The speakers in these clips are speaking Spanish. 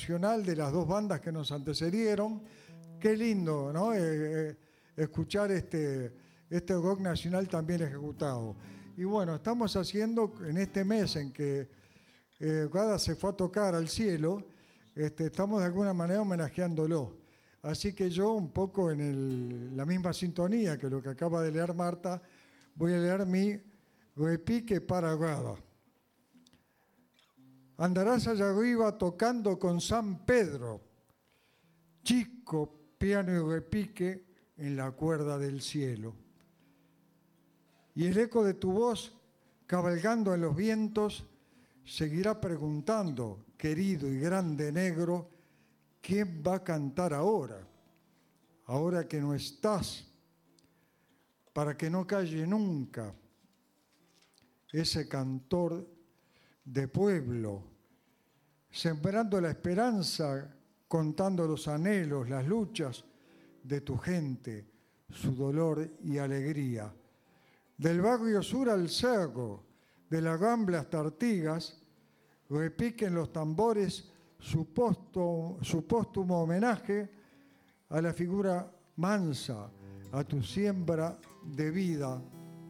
nacional de las dos bandas que nos antecedieron. Qué lindo, ¿no? Escuchar este rock nacional también ejecutado. Y bueno, estamos haciendo en este mes en que Gada se fue a tocar al cielo, estamos de alguna manera homenajeándolo. Así que yo, un poco en la misma sintonía que lo que acaba de leer Marta, voy a leer mi repique para Gada. Andarás allá arriba tocando con San Pedro, chico, piano y repique en la cuerda del cielo. Y el eco de tu voz, cabalgando en los vientos, seguirá preguntando, querido y grande negro, ¿quién va a cantar ahora? Ahora que no estás, para que no calle nunca ese cantor de pueblo, sembrando la esperanza, contando los anhelos, las luchas de tu gente, su dolor y alegría. Del barrio sur al cerro, de la Rambla hasta Artigas, repiquen los tambores su póstumo homenaje a la figura mansa, a tu siembra de vida.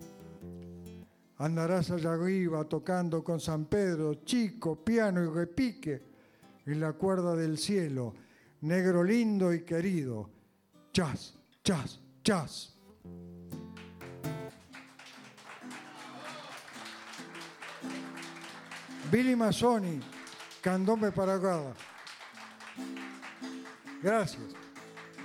Andarás allá arriba tocando con San Pedro, chico, piano y repique en la cuerda del cielo, negro lindo y querido. Chas, chas, chas. Billy Mazzoni, Candombe para Gada. Gracias.